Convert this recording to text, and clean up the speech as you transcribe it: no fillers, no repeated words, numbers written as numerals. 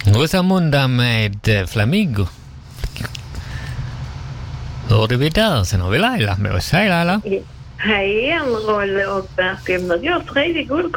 Rosamunda med Flamingo. Hörde vi där. Sen har vi Laila med oss. Hej Laila. Hej Rolle och Bertil. Jag har 3 guldkorn